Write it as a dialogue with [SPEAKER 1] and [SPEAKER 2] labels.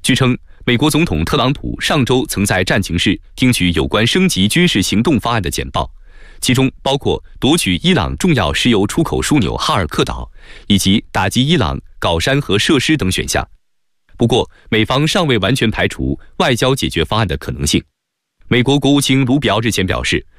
[SPEAKER 1] 据称，美国总统特朗普上周曾在战情室听取有关升级军事行动方案的简报，其中包括夺取伊朗重要石油出口枢纽哈尔克岛，以及打击伊朗镐山核设施等选项。不过，美方尚未完全排除外交解决方案的可能性。美国国务卿卢比奥日前表示，